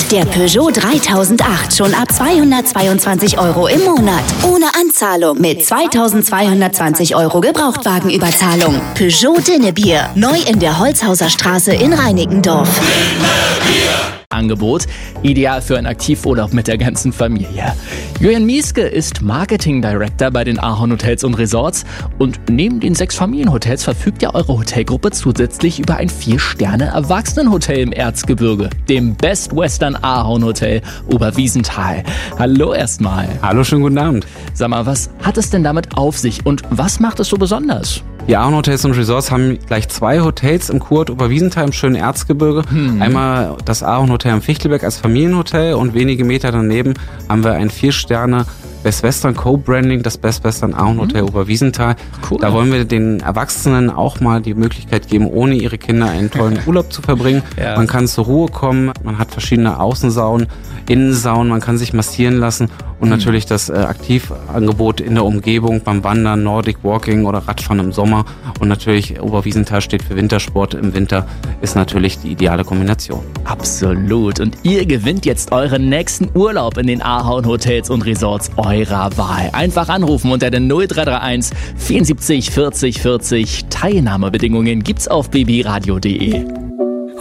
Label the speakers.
Speaker 1: Der Peugeot 3008 schon ab 222 € im Monat. Ohne Anzahlung mit 2220 € Gebrauchtwagenüberzahlung. Peugeot Dinnebier. Neu in der Holzhauser Straße in Reinickendorf.
Speaker 2: Angebot, ideal für einen Aktivurlaub mit der ganzen Familie. Julian Mieske ist Marketing Director bei den Ahorn Hotels und Resorts und neben den 6 Familienhotels verfügt ja eure Hotelgruppe zusätzlich über ein 4-Sterne-Erwachsenenhotel im Erzgebirge, dem Best Western Ahorn Hotel Oberwiesenthal. Hallo erstmal.
Speaker 3: Hallo, schönen guten Abend.
Speaker 2: Sag mal, was hat es denn damit auf sich und was macht es so besonders?
Speaker 3: Die Ahorn Hotels und Resorts haben gleich 2 Hotels im Kurort Oberwiesenthal im schönen Erzgebirge. Einmal das Ahorn Hotel am Fichtelberg als Familienhotel und wenige Meter daneben haben wir ein 4-Sterne Best Western Co-Branding, das Best Western Ahorn Hotel Oberwiesenthal.
Speaker 2: Cool.
Speaker 3: Da wollen wir den Erwachsenen auch mal die Möglichkeit geben, ohne ihre Kinder einen tollen Urlaub zu verbringen.
Speaker 2: Ja.
Speaker 3: Man kann zur Ruhe kommen, man hat verschiedene Außensaunen, Innensaunen, man kann sich massieren lassen und natürlich das Aktivangebot in der Umgebung beim Wandern, Nordic Walking oder Radfahren im Sommer und natürlich Oberwiesenthal steht für Wintersport. Im Winter ist natürlich die ideale Kombination.
Speaker 2: Absolut. Und ihr gewinnt jetzt euren nächsten Urlaub in den Ahorn Hotels und Resorts eurer Wahl. Einfach anrufen unter der 0331 74 40 40. Teilnahmebedingungen gibt's auf bbradio.de.